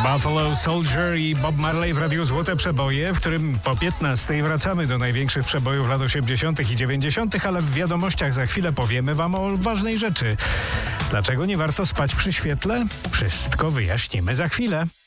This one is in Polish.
Buffalo Soldier i Bob Marley w Radiu Złote Przeboje, w którym po 15 wracamy do największych przebojów lat 80. i 90., ale w wiadomościach za chwilę powiemy wam o ważnej rzeczy. Dlaczego nie warto spać przy świetle? Wszystko wyjaśnimy za chwilę.